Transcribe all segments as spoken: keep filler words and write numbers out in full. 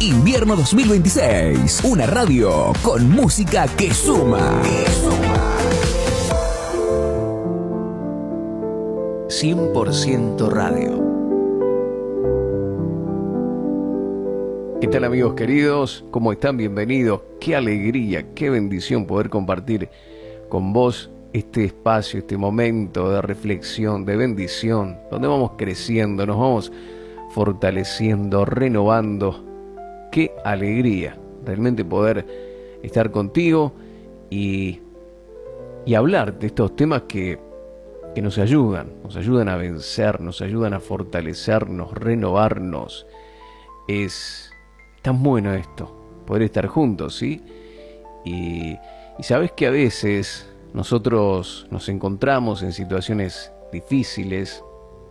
Invierno dos mil veintiséis. Una radio con música que suma. Que suma. cien por ciento Radio. ¿Qué tal, amigos queridos? ¿Cómo están? Bienvenidos. Qué alegría, qué bendición poder compartir con vos este espacio, este momento de reflexión, de bendición, donde vamos creciendo, nos vamos fortaleciendo, renovando. Qué alegría realmente poder estar contigo y, y hablar de estos temas que, que nos ayudan, nos ayudan a vencer, nos ayudan a fortalecernos, renovarnos. Es tan bueno esto, poder estar juntos, ¿sí? Y, y sabes que a veces nosotros nos encontramos en situaciones difíciles.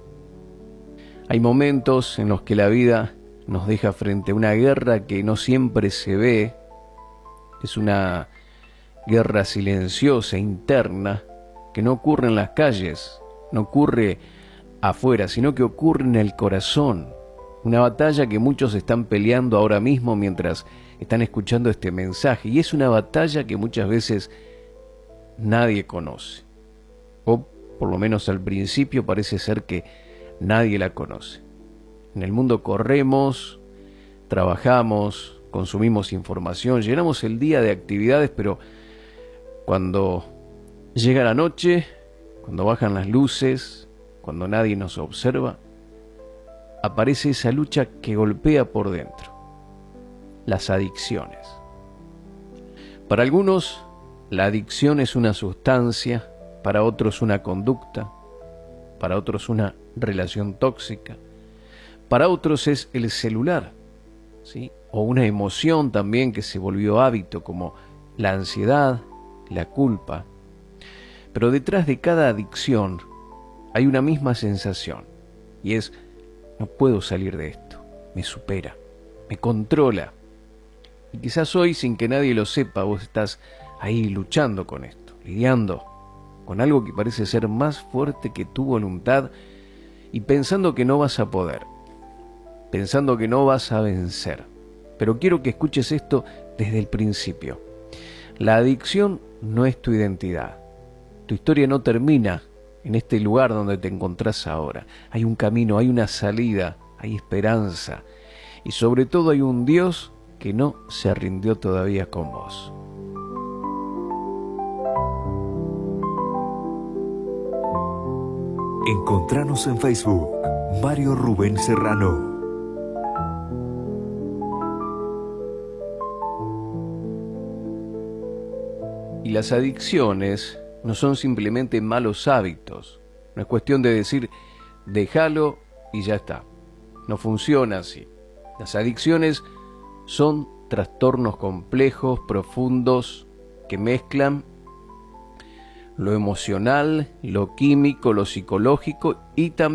Hay momentos en los que la vida nos deja frente a una guerra que no siempre se ve. Es una guerra silenciosa, interna, que no ocurre en las calles, no ocurre afuera, sino que ocurre en el corazón. Una batalla que muchos están peleando ahora mismo mientras están escuchando este mensaje. Y es una batalla que muchas veces nadie conoce. O por lo menos al principio parece ser que nadie la conoce. En el mundo corremos, trabajamos, consumimos información, llenamos el día de actividades, pero cuando llega la noche, cuando bajan las luces, cuando nadie nos observa, aparece esa lucha que golpea por dentro, las adicciones. Para algunos, la adicción es una sustancia, para otros una conducta, para otros una relación tóxica, para otros es el celular, ¿sí? O una emoción también que se volvió hábito, como la ansiedad, la culpa. Pero detrás de cada adicción hay una misma sensación, y es: no puedo salir de esto, me supera, me controla. Y quizás hoy, sin que nadie lo sepa, vos estás ahí luchando con esto, lidiando con algo que parece ser más fuerte que tu voluntad y pensando que no vas a poder, pensando que no vas a vencer. Pero quiero que escuches esto desde el principio. La adicción no es tu identidad. Tu historia no termina en este lugar donde te encontrás ahora. Hay un camino, hay una salida, hay esperanza. Y sobre todo hay un Dios que no se rindió todavía con vos. Encontranos en Facebook, Mario Rubén Serrano. Y las adicciones no son simplemente malos hábitos. No es cuestión de decir, déjalo y ya está. No funciona así. Las adicciones son trastornos complejos, profundos, que mezclan lo emocional, lo químico, lo psicológico y también